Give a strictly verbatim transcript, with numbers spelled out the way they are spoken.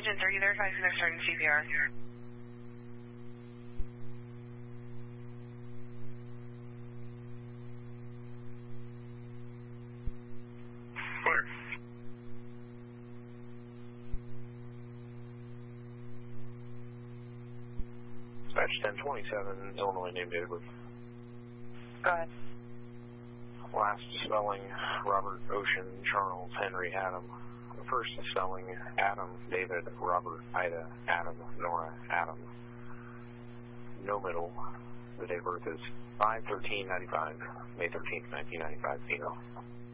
Engines, are you there? Advising they're starting C P R. Clear. Dispatch ten twenty-seven, Illinois, name date of birth. Go ahead. Last spelling, Robert, Ocean, Charles, Henry, Adam. First spelling, Adam, David, Robert, Ida, Adam, Nora, Adam. No middle. The date of birth is five thirteen ninety-five, May thirteenth, nineteen ninety-five, female.